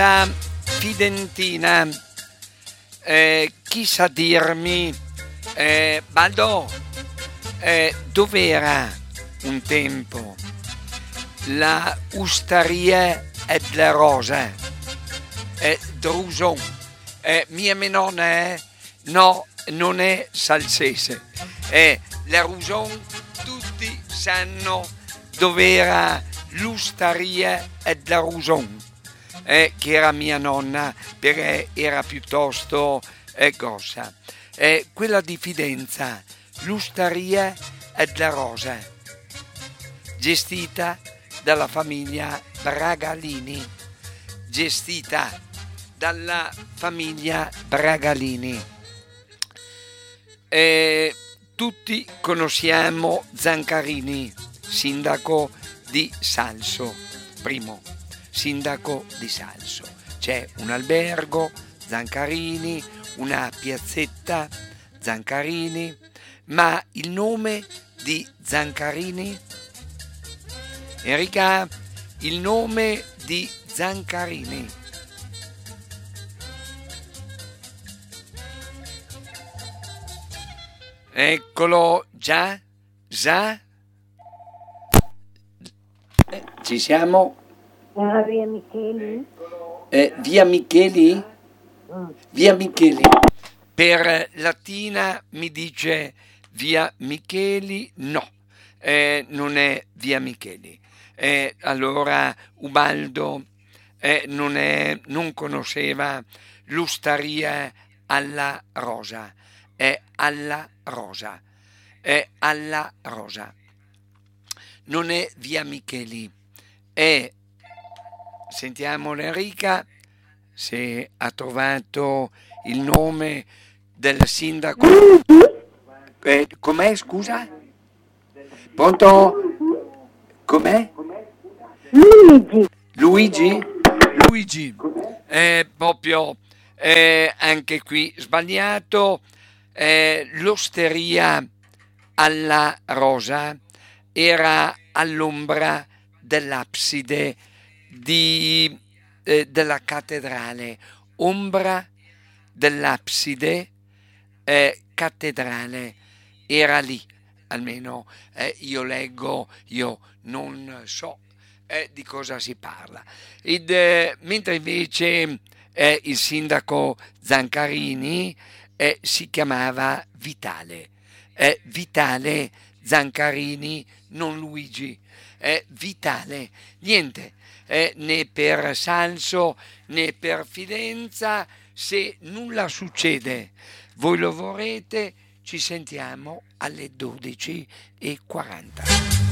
La Fidentina, chi sa dirmi, Baldo, dov'era un tempo la Osteria della Rosa? Druson, mia menona, no, non è salsese, la Ruson, tutti sanno dov'era l'Osteria della Ruson. Che era mia nonna, perché era piuttosto grossa. Quella di Fidenza, l'Osteria della Rosa, gestita dalla famiglia Bragalini, tutti conosciamo Zancarini, sindaco di Salso, primo sindaco di Salso. C'è un albergo Zancarini, una piazzetta Zancarini, ma il nome di Zancarini? Enrica, il nome di Zancarini. Eccolo già, ci siamo? Via Micheli? Via Micheli? Via Micheli. Per Latina mi dice via Micheli, no, non è via Micheli. Allora Ubaldo non conosceva l'Osteria alla Rosa, è alla Rosa, non è via Micheli, è... Sentiamo l'Enrica se ha trovato il nome del sindaco. Com'è, scusa? Pronto? Com'è? Luigi? Proprio anche qui sbagliato. L'Osteria alla Rosa era all'ombra dell'abside della cattedrale, ombra dell'abside cattedrale, era lì, almeno io leggo, io non so di cosa si parla. Mentre invece il sindaco Zancarini si chiamava Vitale Zancarini, non Luigi, Vitale, niente. Né per Salso né per Fidenza, se nulla succede, voi lo vorrete, ci sentiamo alle 12:40.